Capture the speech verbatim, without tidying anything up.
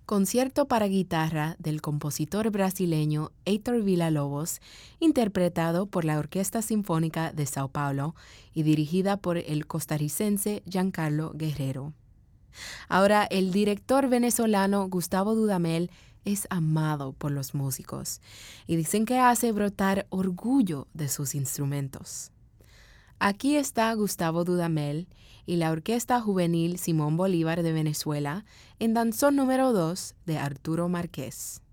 Concierto para guitarra del compositor brasileño Heitor Villa-Lobos, interpretado por la Orquesta Sinfónica de Sao Paulo y dirigida por el costarricense Giancarlo Guerrero. Ahora, el director venezolano Gustavo Dudamel es amado por los músicos y dicen que hace brotar orgullo de sus instrumentos. Aquí está Gustavo Dudamel y la Orquesta Juvenil Simón Bolívar de Venezuela en Danzón número dos de Arturo Márquez.